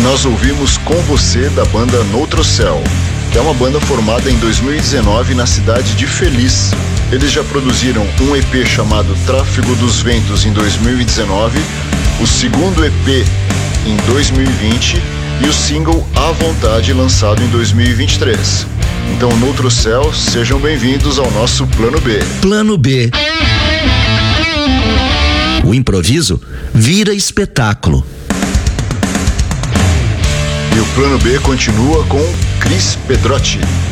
nós ouvimos Com Você, da banda Noutrocel, que é uma banda formada em 2019 na cidade de Feliz. Eles já produziram um EP chamado Tráfego dos Ventos em 2019, o segundo EP em 2020 e o single À Vontade, lançado em 2023. Então, Noutrocel, sejam bem-vindos ao nosso Plano B. Plano B. O improviso vira espetáculo. E o Plano B continua com Cris Pedrotti.